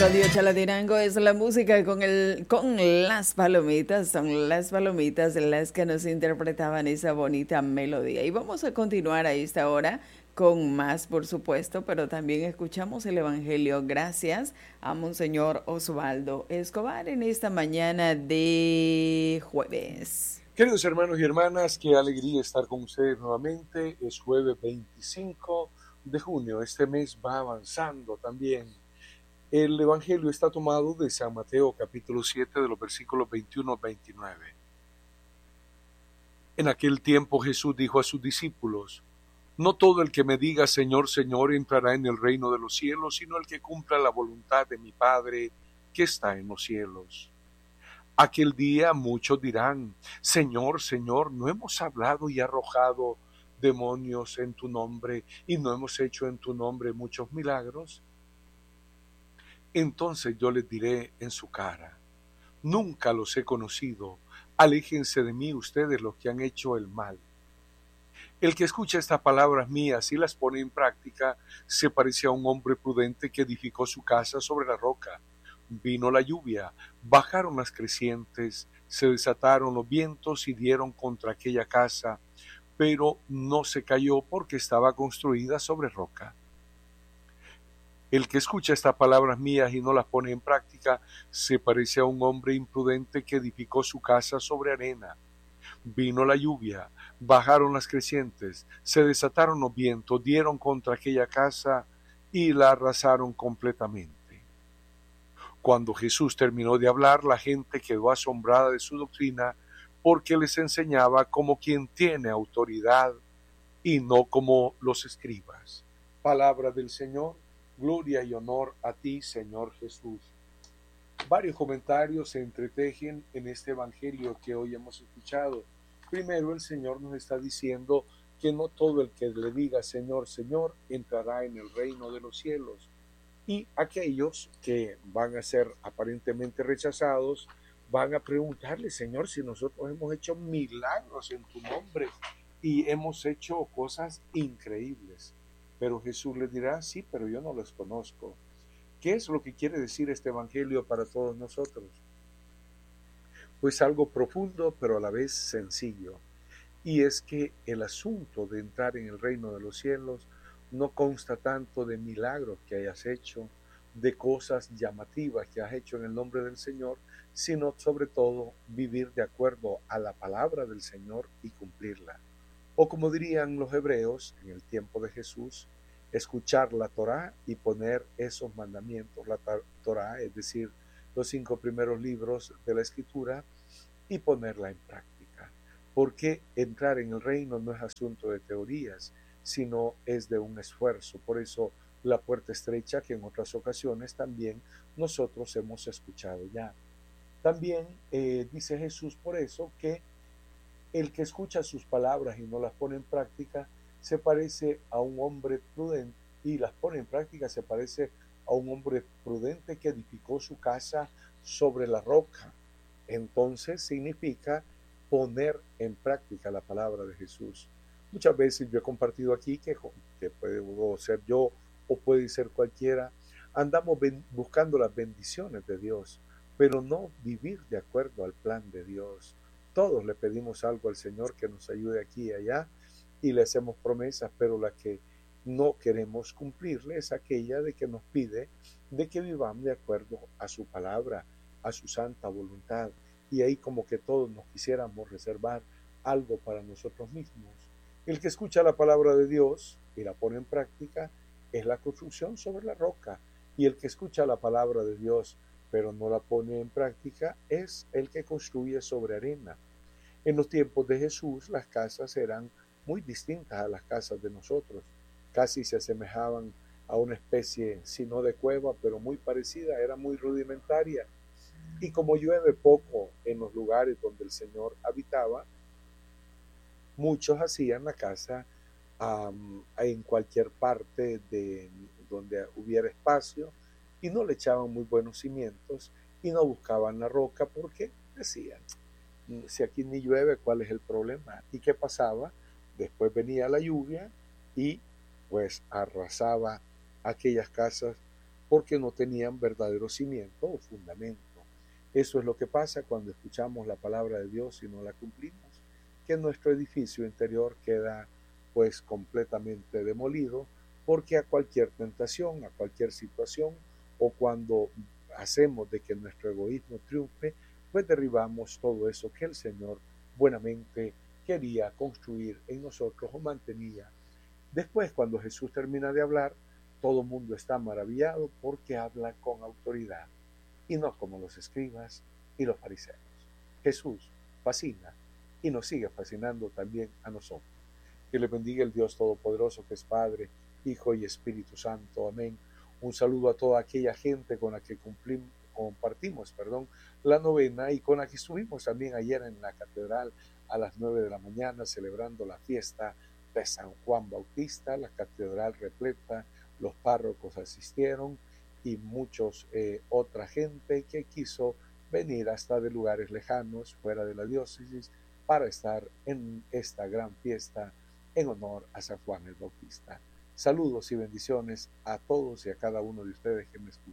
Radio Chalatenango es la música con las palomitas. Son las palomitas las que nos interpretaban esa bonita melodía. Y vamos a continuar a esta hora con más, por supuesto, pero también escuchamos el Evangelio gracias a Monseñor Osvaldo Escobar en esta mañana de jueves. Queridos hermanos y hermanas, qué alegría estar con ustedes nuevamente. Es jueves 25 de junio. Este mes va avanzando también. El Evangelio está tomado de San Mateo capítulo 7 de los versículos 21 al 29. En aquel tiempo Jesús dijo a sus discípulos: No todo el que me diga Señor, Señor entrará en el reino de los cielos, sino el que cumpla la voluntad de mi Padre que está en los cielos. Aquel día muchos dirán: Señor, Señor, ¿no hemos hablado y arrojado demonios en tu nombre y no hemos hecho en tu nombre muchos milagros? Entonces yo les diré en su cara: Nunca los he conocido, aléjense de mí ustedes los que han hecho el mal. El que escucha estas palabras mías y las pone en práctica se parece a un hombre prudente que edificó su casa sobre la roca. Vino la lluvia, bajaron las crecientes, se desataron los vientos y dieron contra aquella casa, pero no se cayó porque estaba construida sobre roca. El que escucha estas palabras mías y no las pone en práctica se parece a un hombre imprudente que edificó su casa sobre arena. Vino la lluvia, bajaron las crecientes, se desataron los vientos, dieron contra aquella casa y la arrasaron completamente. Cuando Jesús terminó de hablar, la gente quedó asombrada de su doctrina porque les enseñaba como quien tiene autoridad y no como los escribas. Palabra del Señor. Gloria y honor a ti, Señor Jesús. Varios comentarios se entretejen en este evangelio que hoy hemos escuchado. Primero, el Señor nos está diciendo que no todo el que le diga Señor, Señor, entrará en el reino de los cielos. Y aquellos que van a ser aparentemente rechazados van a preguntarle: Señor, si nosotros hemos hecho milagros en tu nombre y hemos hecho cosas increíbles. Pero Jesús les dirá: sí, pero yo no los conozco. ¿Qué es lo que quiere decir este evangelio para todos nosotros? Pues algo profundo, pero a la vez sencillo. Y es que el asunto de entrar en el reino de los cielos no consta tanto de milagros que hayas hecho, de cosas llamativas que has hecho en el nombre del Señor, sino sobre todo vivir de acuerdo a la palabra del Señor y cumplirla. O como dirían los hebreos en el tiempo de Jesús, escuchar la Torá y poner esos mandamientos, la Torá, es decir, los 5 primeros libros de la Escritura, y ponerla en práctica. Porque entrar en el reino no es asunto de teorías, sino es de un esfuerzo. Por eso la puerta estrecha, que en otras ocasiones también nosotros hemos escuchado ya. También dice Jesús por eso que el que escucha sus palabras y no las pone en práctica se parece a un hombre prudente, y las pone en práctica se parece a un hombre prudente que edificó su casa sobre la roca. Entonces significa poner en práctica la palabra de Jesús. Muchas veces yo he compartido aquí que puedo ser yo o puede ser cualquiera, andamos buscando las bendiciones de Dios, pero no vivir de acuerdo al plan de Dios. Todos le pedimos algo al Señor que nos ayude aquí y allá y le hacemos promesas, pero la que no queremos cumplirle es aquella de que nos pide de que vivamos de acuerdo a su palabra, a su santa voluntad. Y ahí como que todos nos quisiéramos reservar algo para nosotros mismos. El que escucha la palabra de Dios y la pone en práctica es la construcción sobre la roca. Y el que escucha la palabra de Dios pero no la pone en práctica es el que construye sobre arena. En los tiempos de Jesús las casas eran muy distintas a las casas de nosotros. Casi se asemejaban a una especie, si no de cueva, pero muy parecida, era muy rudimentaria. Y como llueve poco en los lugares donde el Señor habitaba, muchos hacían la casa en cualquier parte de donde hubiera espacio y no le echaban muy buenos cimientos y no buscaban la roca porque decían: si aquí ni llueve, ¿cuál es el problema? ¿Y qué pasaba? Después venía la lluvia y pues arrasaba aquellas casas porque no tenían verdadero cimiento o fundamento. Eso es lo que pasa cuando escuchamos la palabra de Dios y no la cumplimos, que nuestro edificio interior queda pues completamente demolido, porque a cualquier tentación, a cualquier situación, o cuando hacemos de que nuestro egoísmo triunfe, pues derribamos todo eso que el Señor buenamente quería construir en nosotros o mantenía. Después, cuando Jesús termina de hablar, todo el mundo está maravillado porque habla con autoridad y no como los escribas y los fariseos. Jesús fascina y nos sigue fascinando también a nosotros. Que le bendiga el Dios Todopoderoso, que es Padre, Hijo y Espíritu Santo. Amén. Un saludo a toda aquella gente con la que compartimos la novena y con la que estuvimos también ayer en la catedral a las 9 de la mañana celebrando la fiesta de San Juan Bautista, la catedral repleta, los párrocos asistieron y muchos otra gente que quiso venir hasta de lugares lejanos, fuera de la diócesis, para estar en esta gran fiesta en honor a San Juan el Bautista. Saludos y bendiciones a todos y a cada uno de ustedes que me escuchan.